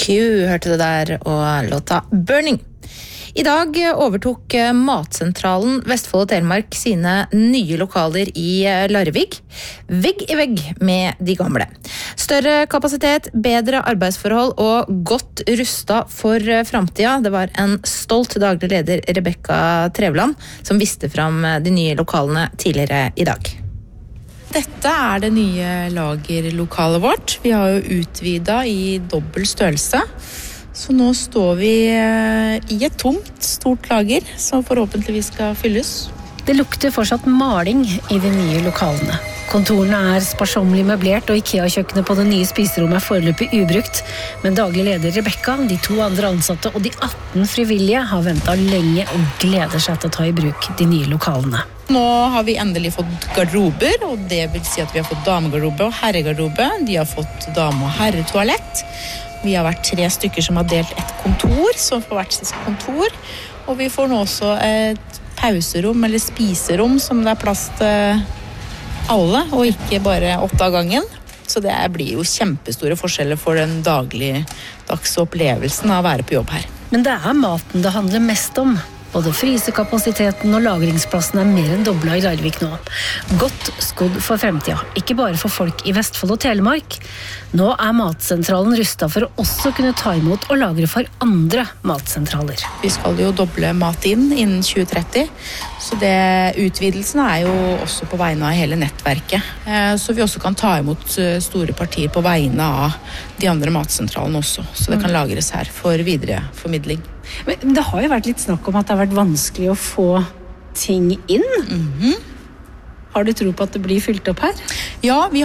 Q hørte det der, og låta Burning. I dag overtok Matsentralen Vestfold og Telemark sine nye lokaler i Larvik, vegg i vegg med de gamle. Større kapasitet, bedre arbeidsforhold og godt rustet for fremtiden. Det var en stolt daglig leder, Rebekka Trevland, som viste fram de nye lokalene tidligere i dag. Dette det nye lagerlokalet vårt. Vi har jo utvidet i dobbelt størrelse. Så nå står vi i et tomt, stort lager, som forhåpentligvis skal fylles. Det lukter fortsatt maling i de nye lokalene. Kontorene sparsomlig møblert, og IKEA-kjøkkenet på det nye spiserommet foreløpig ubrukt. Men daglig leder Rebekka, de 2 andre ansatte og de 18 frivillige har ventet lenge og gleder seg til å ta i bruk de nye lokalene. Nå har vi endelig fått garderober, og det vil si at vi har fått damegarderobe og herregarderobe. De har fått dame- og herretoalett. Vi har vært 3 stykker som har delt et kontor, som får hvert sitt kontor. Og vi får nå også et pauserom eller spiserom som det plass til alle, og ikke bare 8 av gangen. Så det blir jo kjempestore forskjeller for den dagligdags opplevelsen av å være på jobb her. Men det maten det handler mest om. Både frysekapasiteten og lagringsplassen mer enn doblet i Larvik nå. Godt skodd for fremtiden, ikke bare for folk i Vestfold og Telemark. Nå Matsentralen rustet for å også kunne ta imot og lagre for andre matsentraler. Vi skal jo doble mat innen 2030, så utvidelsen jo også på vegne av hele nettverket. Så vi også kan ta imot store partier på vegne av de andre matsentralene også, så det kan lagres her for videre formidling. Men det har jo vært litt snakk om at det har vært vanskelig å få ting inn. Har du tro på at det blir fylt opp her? Ja, vi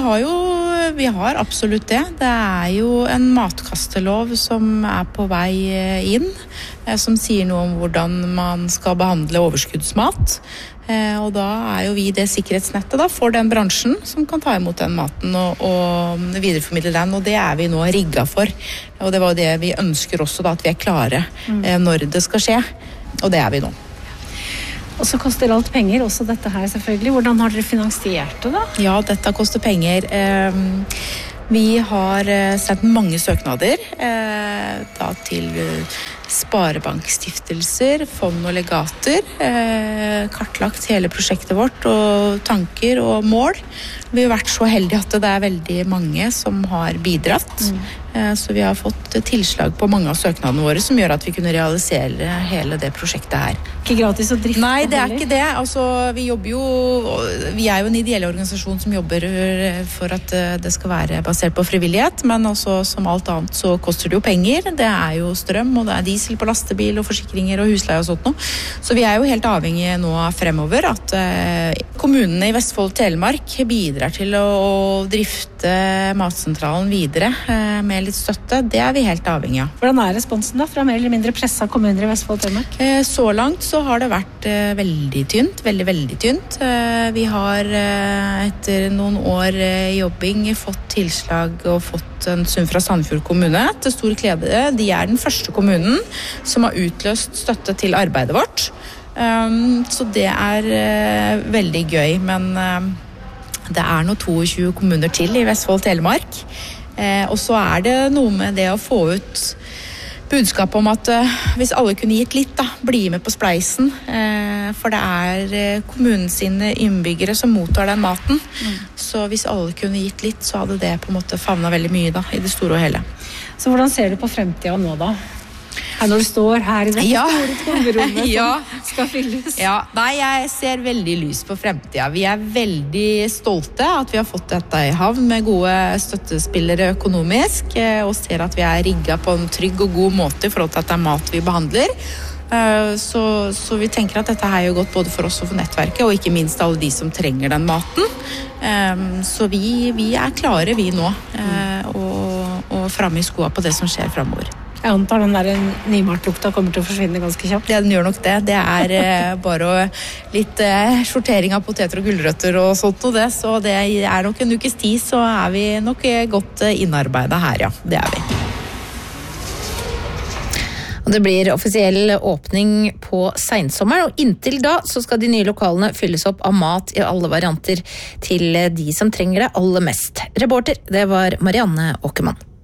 har absolutt det. Det jo en matkastelov som på vei inn, som sier noe om hvordan man skal behandle overskuddsmat. Og da jo vi det sikkerhetsnettet da, for den bransjen som kan ta imot den maten og videreformidle den, og det vi nå rigget for. Og det var det vi ønsker også, da, at vi klare når det skal skje, og det vi nå. Og så koster alt penger, også dette her selvfølgelig. Hvordan har dere finansiert det da? Ja, dette koster penger. Vi har sendt mange søknader da til sparebankstiftelser, fond og legater, kartlagt hele prosjektet vårt og tanker og mål. Vi har vært så heldige at det veldig mange som har bidratt, så vi har fått tilslag på mange av søknadene våre som gjør at vi kunne realisere hele det prosjektet her. Ikke gratis å drifte? Nei, det ikke det. Altså, vi jo en ideell organisasjon som jobber for at det skal være basert på frivillighet, men også som alt annet så koster det jo penger. Det jo strøm, og det diesel på lastebil og forsikringer og husleie og sånt noe. Så vi jo helt avhengige nå fremover at kommunene i Vestfold og Telemark bidrar til å drifte Matsentralen videre med litt støtte. Det vi helt avhengige av. Hvordan responsen da fra mer eller mindre presset kommuner i Vestfold og Telemark? Så langt så har det vært veldig tynt, veldig tynt. Vi har etter noen år jobbing fått tilslag og fått en sum fra Sandefjord kommune til stor glede. De den første kommunen som har utløst støtte til arbeidet vårt. Så det veldig gøy, men det nå 22 kommuner til i Vestfold og Telemark. Og så det noe med det å få ut budskap om at hvis alle kunne gitt litt, da, bli med på spleisen, for det kommunen sine innbyggere som mottar den maten. Så hvis alle kunne gitt litt, så hadde det på en måte favnet veldig mye da, i det store og hele. Så hvordan ser du på fremtiden nå da? Når du står her i det store tomrommet som skal fylles. Ja, nei, jeg ser veldig lys på fremtiden. Vi veldig stolte at vi har fått dette i havn med gode støttespillere økonomisk, og ser at vi rigget på en trygg og god måte i forhold til at det mat vi behandler. Så vi tenker at dette jo godt både for oss og for nettverket, og ikke minst alle de som trenger den maten. Så vi klare vi nå, og fremme i skoa på det som skjer fremover. Jeg antar den der nymatlukta kommer til å forsvinne ganske kjapt. Ja, den gjør nok det. Det bare litt sortering av poteter og gulrøtter og sånt og det. Så det nok en ukes tid, så vi nok godt innarbeidet her, ja. Det vi. Og det blir offisiell åpning på sensommeren, og inntil da så skal de nye lokalene fylles opp av mat i alle varianter til de som trenger det aller mest. Reporter, det var Marianne Åkermann.